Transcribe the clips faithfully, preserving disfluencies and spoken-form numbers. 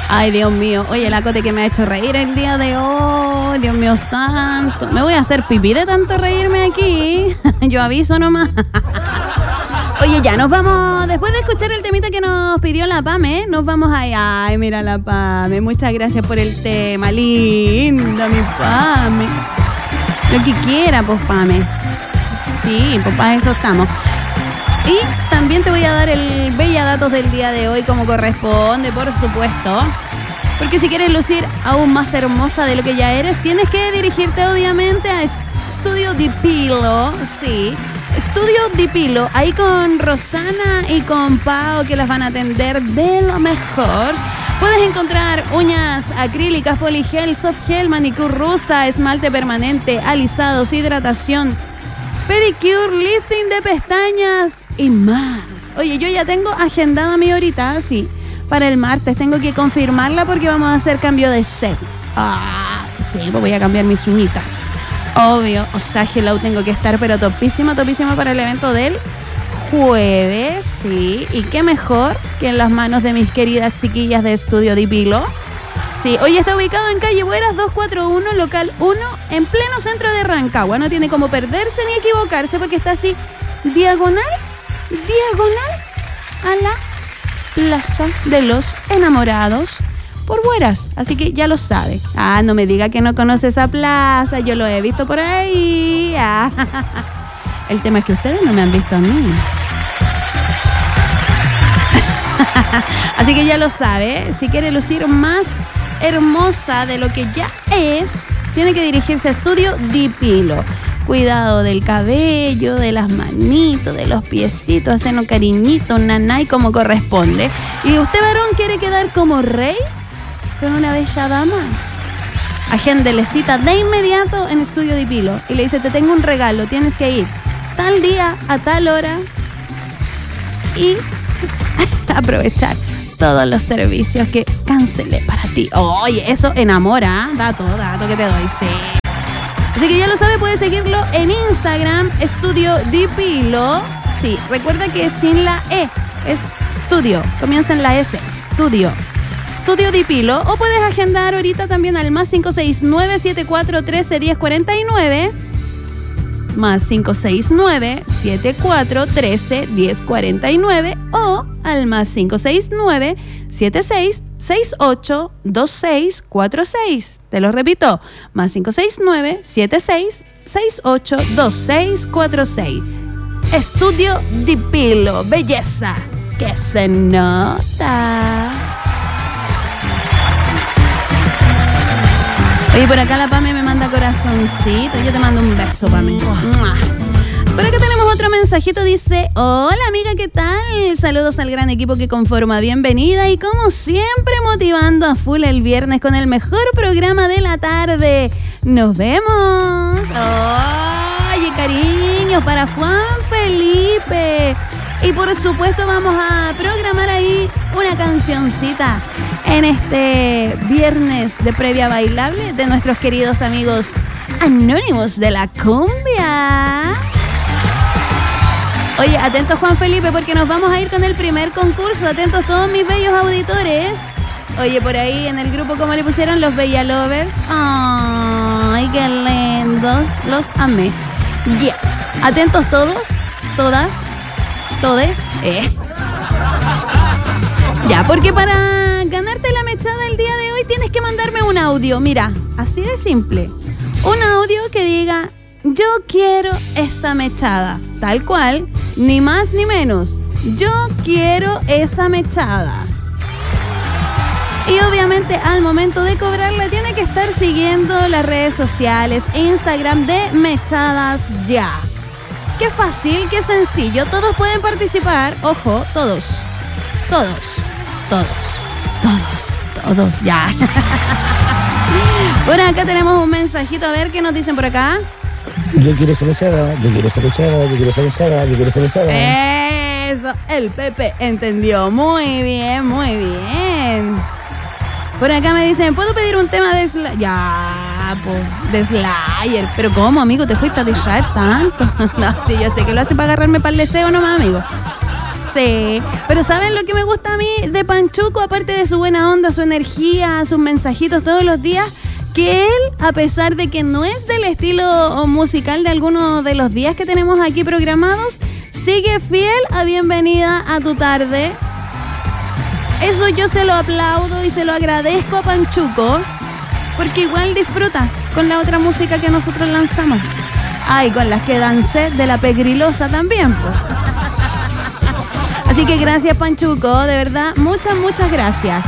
Ay, Dios mío. Oye, la Cote que me ha hecho reír el día de hoy. Dios mío santo. Me voy a hacer pipí de tanto reírme aquí. Yo aviso nomás. Oye, ya nos vamos. Después de escuchar el temita que nos pidió la Pame, nos vamos allá. Ay, mira la Pame. Muchas gracias por el tema. Linda, mi Pame. Lo que quiera, pues, Pame. Sí, pues para eso estamos. Y también te voy a dar el Bella Datos del día de hoy como corresponde, por supuesto. Porque si quieres lucir aún más hermosa de lo que ya eres, tienes que dirigirte obviamente a Estudio Dipilo. Sí, Estudio Dipilo. Ahí con Rosana y con Pau, que las van a atender de lo mejor. Puedes encontrar uñas acrílicas, poligel, soft gel, manicure rusa, esmalte permanente, alisados, hidratación, pedicure, lifting de pestañas y más. Oye, yo ya tengo agendada mi horita, sí, para el martes. Tengo que confirmarla porque vamos a hacer cambio de set. Ah, sí, pues voy a cambiar mis uñitas. Obvio, o sea, hello, tengo que estar, pero topísimo, topísimo para el evento del jueves, sí. Y qué mejor que en las manos de mis queridas chiquillas de Estudio Dipilo. Sí, hoy está ubicado en calle Bueras doscientos cuarenta y uno, local uno, en pleno centro de Rancagua. No tiene como perderse ni equivocarse porque está así, diagonal, diagonal a la Plaza de los Enamorados por Bueras. Así que ya lo sabe. Ah, no me diga que no conoce esa plaza, yo lo he visto por ahí. Ah, el tema es que ustedes no me han visto a mí. Así que ya lo sabe, si quiere lucir más hermosa de lo que ya es, tiene que dirigirse a Estudio Dipilo. Cuidado del cabello, de las manitos, de los piecitos, hacernos cariñito, nanay como corresponde. Y usted, varón, quiere quedar como rey con una bella dama, agéndele cita de inmediato en Estudio Dipilo y le dice: te tengo un regalo, tienes que ir tal día a tal hora y aprovechar todos los servicios que cancelé para ti. Oye, eso enamora, ¿eh? Dato, dato que te doy, sí. Así que ya lo sabe, puede seguirlo en Instagram, Estudio Dipilo. Sí, recuerda que es sin la E, es Estudio, comienza en la S, Estudio. Estudio Dipilo. O puedes agendar ahorita también al más cinco seis nueve, siete cuatro uno tres, uno cero cuatro nueve. Más cinco seis nueve, siete cuatro uno tres, uno cero cuatro nueve. O al más cinco seis nueve, siete seis seis ocho dos seis cuatro seis. Te lo repito, más cinco seis nueve, siete seis seis ocho dos seis cuatro seis. Estudio Dipilo, belleza que se nota. Oye, por acá la Pame me manda corazoncito. Yo te mando un beso, Pame. Por acá tenemos otro mensajito. Dice: hola amiga, ¿qué tal? Saludos al gran equipo que conforma. Bienvenida y como siempre motivando a full el viernes con el mejor programa de la tarde. Nos vemos. Oye, cariño para Juan Felipe. Y por supuesto vamos a programar ahí una cancioncita en este viernes de previa bailable de nuestros queridos amigos anónimos de la cumbia. Oye, atentos Juan Felipe, porque nos vamos a ir con el primer concurso. Atentos todos mis bellos auditores. Oye, por ahí en el grupo, ¿cómo le pusieron? Los Bella Lovers. Ay, qué lindos. Los amé. Ya. Yeah. Atentos todos, todas, todes. Eh. Ya, porque para ganarte la mechada el día de hoy tienes que mandarme un audio. Mira, así de simple. Un audio que diga: yo quiero esa mechada. Tal cual, ni más ni menos. Yo quiero esa mechada. Y obviamente al momento de cobrarla tiene que estar siguiendo las redes sociales, Instagram de Mechadas Ya. Qué fácil, qué sencillo. Todos pueden participar. Ojo, todos. Todos. Todos. Todos. Todos. Ya. Bueno, acá tenemos un mensajito. A ver qué nos dicen por acá. Yo quiero esa mechada, yo quiero esa mechada, yo quiero esa mechada, yo quiero esa mechada. Eso, el Pepe entendió. Muy bien, muy bien. Por acá me dicen: ¿puedo pedir un tema de Slayer? Ya, pues, de Slayer. Pero ¿cómo, amigo? ¿Te fuiste a distraer tanto? No, sí, yo sé que lo hace para agarrarme para el deseo nomás, amigo. Sí, pero ¿saben lo que me gusta a mí de Panchuco? Aparte de su buena onda, su energía, sus mensajitos todos los días, que él, a pesar de que no es del estilo musical de algunos de los días que tenemos aquí programados, sigue fiel a Bienvenida a tu tarde. Eso yo se lo aplaudo y se lo agradezco a Panchuco, porque igual disfruta con la otra música que nosotros lanzamos. Ay, con las que dancé de la Pegrilosa también, pues. Así que gracias, Panchuco, de verdad, muchas, muchas gracias.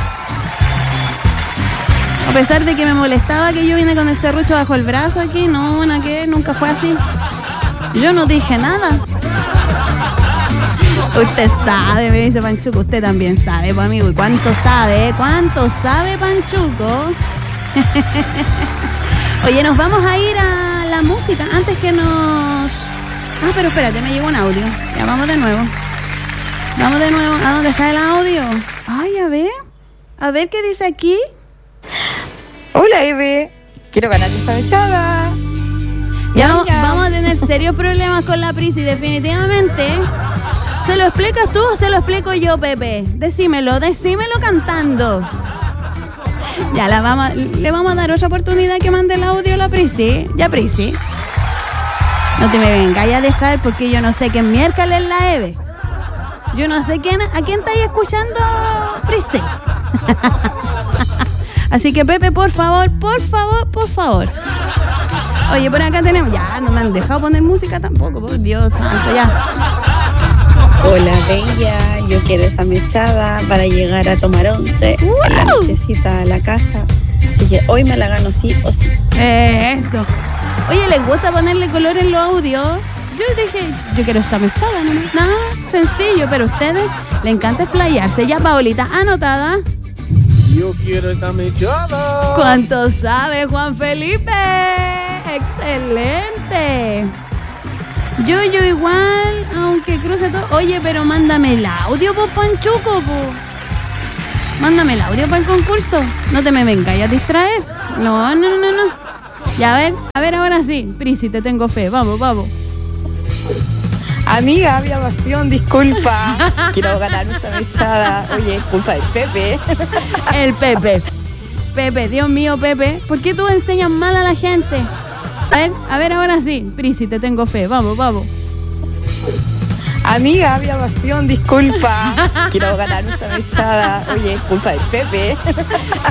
A pesar de que me molestaba que yo vine con este rucho bajo el brazo aquí, no, una que nunca fue así. Yo no dije nada. Usted sabe, me dice Panchuco, usted también sabe, pues amigo. ¿Y cuánto sabe? ¿Cuánto sabe Panchuco? Oye, nos vamos a ir a la música antes que nos... Ah, pero espérate, me llegó un audio. Ya, vamos de nuevo. Vamos de nuevo. ¿A dónde está el audio? Ay, a ver. A ver qué dice aquí. Hola, Eve. Quiero ganar esa mechada. Ya vamos, vamos a tener serios problemas con la Prisi, definitivamente. ¿Se lo explicas tú o se lo explico yo, Pepe? Decímelo, decímelo cantando. Ya, la vamos, le vamos a dar otra oportunidad que mande el audio a la Prisi. Ya, Prisi. No te me vengas a distraer porque yo no sé qué miércoles es la Eve. Yo no sé quién, a quién estáis escuchando, Prisi. Así que, Pepe, por favor, por favor, por favor. Oye, por acá tenemos... Ya, no me han dejado poner música tampoco, por Dios santo, ya. Hola, Bella. Yo quiero esa mechada para llegar a tomar once ¡Wow! en la nochecita a la casa. Así que hoy me la gano sí o sí. Eh, eso. Oye, ¿les gusta ponerle color en los audios? Yo dije, yo quiero esta mechada, ¿no? Nada, sencillo, pero a ustedes les encanta explayarse. Ya, Paulita, anotada. Yo quiero esa mechada. ¿Cuánto sabe Juan Felipe? ¡Excelente! Yo, yo igual, aunque cruce todo. Oye, pero mándame el audio, pues, Panchuco, pues. Mándame el audio para el concurso. No te me vengas a distraer. No, no, no, no. Ya, a ver, a ver, ahora sí. Prisi, te tengo fe. Vamos, vamos. Amiga, había evasión, disculpa. Quiero ganar esa mechada. Oye, es culpa del Pepe. El Pepe. Pepe, Dios mío, Pepe. ¿Por qué tú enseñas mal a la gente? A ver, a ver, ahora sí. Prisi, te tengo fe. Vamos, vamos. Amiga, había evasión, disculpa. Quiero ganar esa mechada. Oye, es culpa del Pepe.